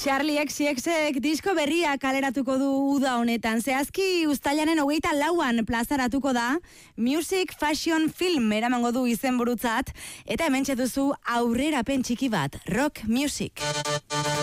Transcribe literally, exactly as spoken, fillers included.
Charlie X C Xek disko berria kaleratuko du uda honetan. Zehazki uztailaren hogeita lauan plazaratuko da. Music Fashion Film eramango du izenburutzat. Eta hementxe duzu aurrerapen txiki bat. Rock Music.